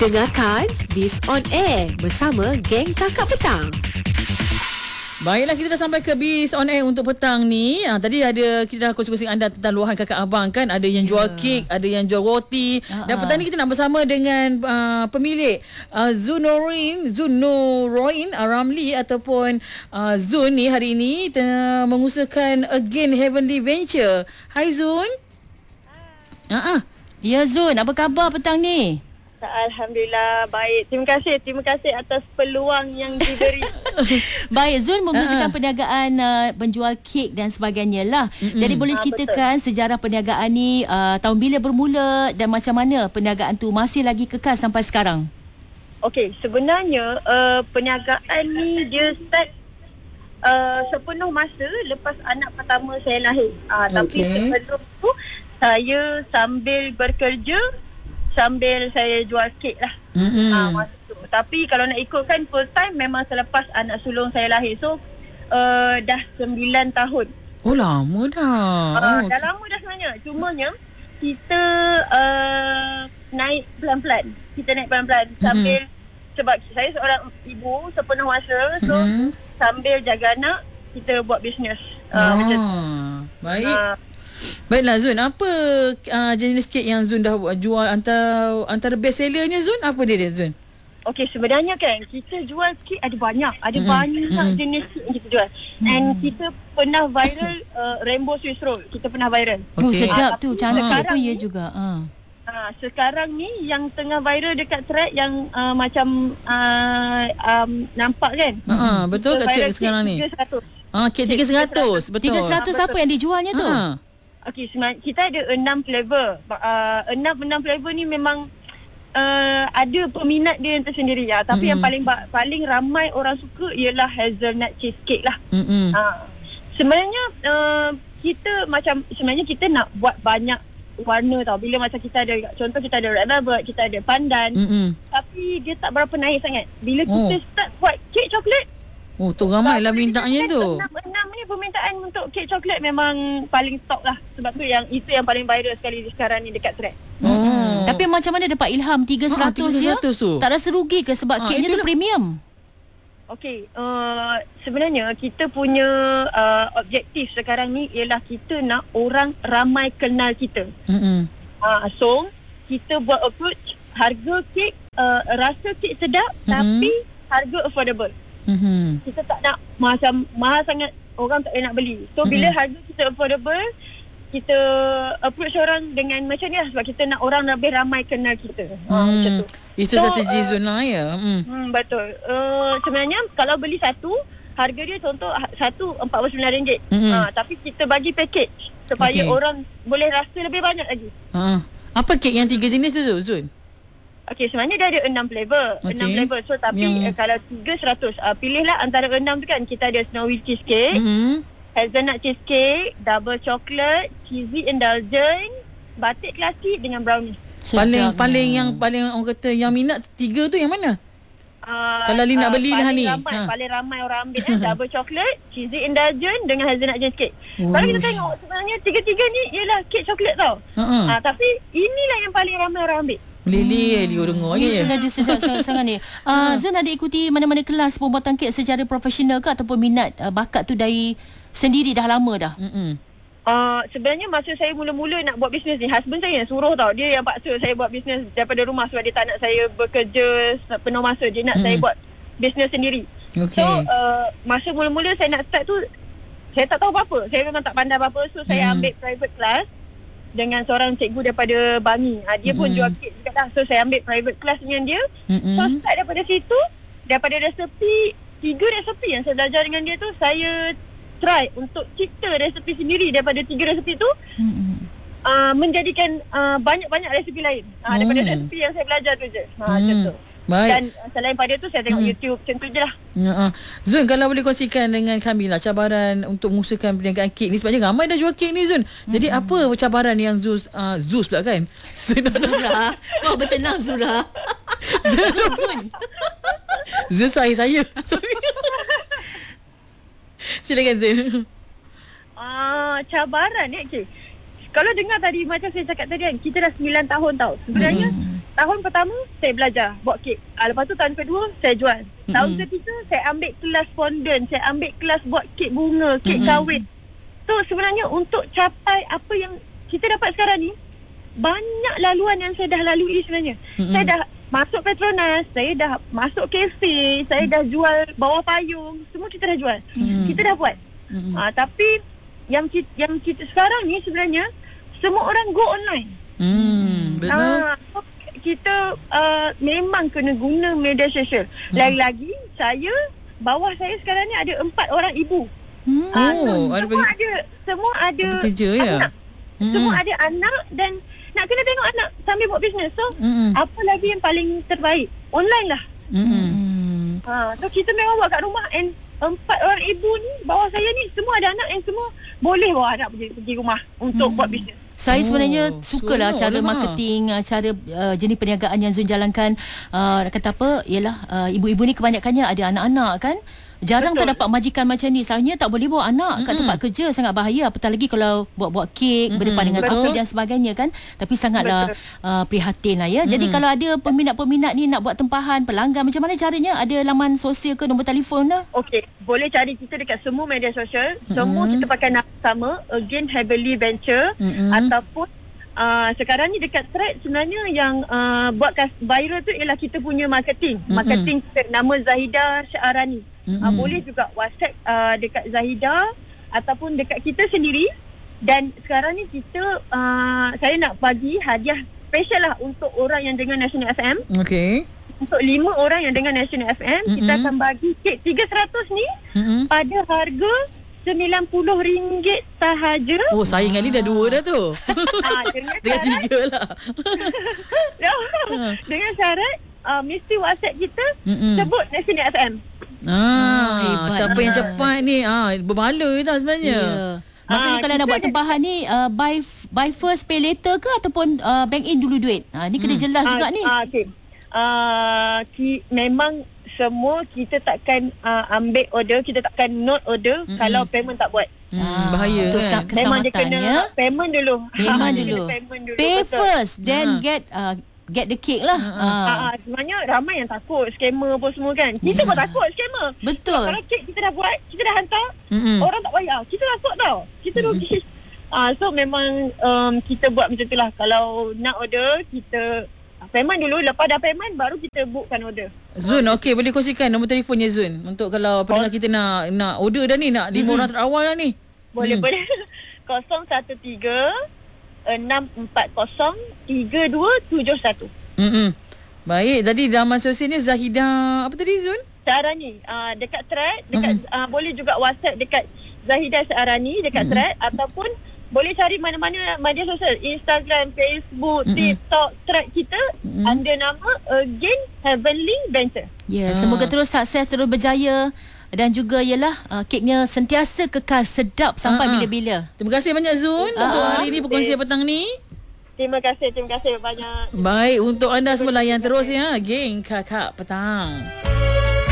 Dengarkan Biz on Air bersama geng Kakak Petang. Baiklah, kita dah sampai ke Biz on Air untuk petang ni. Tadi kita dah kongsi-kongsi anda tentang luahan kakak abang kan. Ada yang jual kek, ada yang jual roti. Dan petang ni kita nak bersama dengan pemilik Zunnoroin Ramli ataupun Zun ni hari ini mengusahakan Again Heavenly Venture. Hai Zun. Ya Zun, apa khabar petang ni? Alhamdulillah, baik. Terima kasih atas peluang yang diberi. Baik, Zul mengusahakan perniagaan penjual kek dan sebagainya lah. Jadi boleh ceritakan sejarah perniagaan ni, tahun bila bermula dan macam mana perniagaan tu masih lagi kekal sampai sekarang? Okey, sebenarnya perniagaan ni dia start sepenuh masa lepas anak pertama saya lahir. Tapi sebelum tu saya sambil bekerja, sambil saya jual kek lah. Masa tu. Tapi kalau nak ikutkan full time memang selepas anak sulung saya lahir. So dah 9 tahun. Oh, lama dah. Dah lama dah sebenarnya. Cumanya kita naik pelan-pelan. Sambil, sebab saya seorang ibu sepenuh masa. So sambil jaga anak, kita buat bisnes. Macam tu. Baik. Baiklah Zun, apa jenis kek yang Zun dah jual antara best sellernya Zun? Apa dia Zun? Okey, sebenarnya kan kita jual kek ada banyak. Banyak jenis kek yang kita jual. And kita pernah viral Rainbow Swiss Roll. Kita pernah viral. Sedap tu, cantik tu ya juga. Sekarang ni yang tengah viral dekat thread yang macam nampak kan? Betul kat thread sekarang ni. 300. Kek 300. Betul. 300 apa yang dijualnya tu? Okey, kita ada 6 flavor. 6 flavor ni memang ada peminat dia yang tersendiri ya. Tapi yang paling ramai orang suka ialah hazelnut cheesecake lah. Sebenarnya kita nak buat banyak warna tau. Bila macam kita ada, contoh kita ada red velvet, kita ada pandan. Tapi dia tak berapa naik sangat. Bila kita start buat kek coklat, tu ramai lah mintanya tu. 6 ni permintaan untuk kek coklat memang paling top lah. Sebab tu itu yang paling viral sekali sekarang ni dekat thread. Tapi macam mana dapat ilham 300 ya? Tu. Tak rasa rugi ke sebab keknya tu premium? Okey, sebenarnya kita punya objektif sekarang ni ialah kita nak orang ramai kenal kita. So kita buat approach harga kek, rasa kek sedap tapi harga affordable. Kita tak nak macam mahal sangat orang tak boleh nak beli. So bila harga kita affordable, kita approach orang dengan macam ni lah. Sebab kita nak orang lebih ramai kenal kita. Macam tu. Itu strategi Zun lah ya. Betul. Sebenarnya kalau beli satu, harga dia contoh satu RM49. Tapi kita bagi package supaya orang boleh rasa lebih banyak lagi. Apa kek yang 3 jenis tu Zun? Okey, sebenarnya dia ada 6 flavor. 6 flavor. So tapi kalau 300, pilihlah antara 6 tu kan. Kita ada snowy cheesecake, hazelnut cheesecake, double chocolate, cheesy indulgent, batik klasik dengan brownie. Paling orang kata yang minat 3 tu yang mana? Kalau Lin nak beli lah ni. Paling ramai orang ambil double chocolate, cheesy indulgent dengan hazelnut cheesecake. Kalau kita tengok sebenarnya tiga-tiga ni ialah kek coklat tau. Tapi inilah yang paling ramai orang ambil. Lili dengar je. Ada sedap sangat ni. Zun ada ikuti mana-mana kelas pembuatan kek secara profesional ke ataupun minat bakat tu dari sendiri dah lama dah? Sebenarnya masa saya mula-mula nak buat bisnes ni, husband saya yang suruh tau. Dia yang paksa saya buat bisnes daripada rumah sebab dia tak nak saya bekerja penuh masa. Dia nak saya buat bisnes sendiri. So masa mula-mula saya nak start tu, saya tak tahu apa-apa. Saya memang tak pandai apa-apa. So saya ambil private class dengan seorang cikgu daripada Bangi. Dia pun jual kek juga lah. So saya ambil private class dengan dia. So start daripada situ, daripada resepi, 3 resepi yang saya belajar dengan dia tu, saya try untuk cipta resepi sendiri daripada 3 resepi tu. Menjadikan banyak-banyak resepi lain daripada resepi yang saya belajar tu je. Macam tu. Baik. Dan selain pada tu saya tengok YouTube. Macam tu je lah. Zun, kalau boleh kongsikan dengan kami lah cabaran untuk mengusahakan perniagaan kek ni. Sebabnya ramai dah jual kek ni Zun. Jadi apa cabaran yang Zuz pula kan? Zura. Wah, bertenang Zura. Zun. Zun saya. Sorry. Silakan Zun. Cabaran ni okay. Kalau dengar tadi macam saya cakap tadi kan, kita dah 9 tahun tau. Sebenarnya tahun pertama saya belajar buat kek. Lepas tu tahun kedua saya jual. Tahun ketiga saya ambil kelas fondant, saya ambil kelas buat kek bunga, kek kahwin. So sebenarnya untuk capai apa yang kita dapat sekarang ni, banyak laluan yang saya dah lalui sebenarnya. Saya dah masuk Petronas, saya dah masuk kafe, saya dah jual bawah payung, semua kita dah jual. Kita dah buat. Tapi yang kita sekarang ni sebenarnya semua orang go online. Betul. Kita memang kena guna media sosial. Lagi-lagi bawah saya sekarang ni ada 4 orang ibu. Semua ada bekerja anak. Semua ada anak dan nak kena tengok anak sambil buat bisnes. So apa lagi yang paling terbaik? Online lah. So kita memang buat kat rumah. And 4 orang ibu ni bawah saya ni semua ada anak, and semua boleh bawa anak pergi rumah untuk buat bisnes. Saya sebenarnya sukalah cara marketing, cara jenis perniagaan yang Zun jalankan. Kata apa, ialah ibu-ibu ni kebanyakannya ada anak-anak kan. Jarang tak dapat majikan macam ni. Selalunya tak boleh bawa anak kat tempat kerja, sangat bahaya. Apatah lagi kalau buat kek berdepan dengan api dan sebagainya kan. Tapi sangatlah prihatin lah ya. Jadi kalau ada peminat-peminat ni nak buat tempahan, pelanggan, macam mana caranya? Ada laman sosial ke, nombor telefon lah? Okey, boleh cari kita dekat semua media sosial. Semua kita pakai nama sama, Again Heavenly Venture. Ataupun sekarang ni dekat Thread sebenarnya yang buat viral tu ialah kita punya marketing. Marketing nama Zahidah Syarani. Boleh juga WhatsApp dekat Zahidah ataupun dekat kita sendiri. Dan sekarang ni kita saya nak bagi hadiah special lah untuk orang yang dengar National FM. Okey. Untuk 5 orang yang dengar National FM, kita akan bagi kek 300 ni pada harga RM90 sahaja. Oh, sayang kali dah 2 dah tu. Dengan syarat 3 lah. Dengan syarat mesti WhatsApp kita sebut National FM. Hebat. Siapa yang cepat ni berbaloi tau sebenarnya. Maksudnya kalau nak buat tempahan ni buy first pay later ke ataupun bank in dulu duit? Ni kena jelas juga ni. Okay. Memang semua kita takkan ambil order, kita takkan note order kalau payment tak buat. Bahaya kan. Memang dia kena payment dulu. Pay first then get the cake lah. Sebenarnya ramai yang takut scammer pun semua kan. Kita pun takut scammer. Betul. Kalau kek kita dah buat, kita dah hantar, orang tak bayar, kita takut tau. Kita rugi. So memang kita buat macam tu lah. Kalau nak order, kita payment dulu. Lepas dah payment, baru kita bookkan order. Zun, okey, boleh kongsikan nombor telefonnya Zun untuk kalau pendengar kita nak order dah ni, nak 5 orang terawal dah ni. Boleh. 013-640-3271. Baik, tadi laman sosial ni Zahidah apa tadi Zun? Syarani dekat Thread, boleh juga WhatsApp dekat Zahidah Syarani dekat Thread, ataupun boleh cari mana-mana media sosial, Instagram, Facebook, TikTok, Thread kita under nama Again Heavenly Venture. Semoga terus sukses, terus berjaya. Dan juga ialah keknya sentiasa kekal sedap sampai bila-bila. Terima kasih banyak Zun untuk hari ini perkongsian petang ni. Terima kasih banyak. Baik, untuk anda semua layan terus ya, geng Kakak Petang.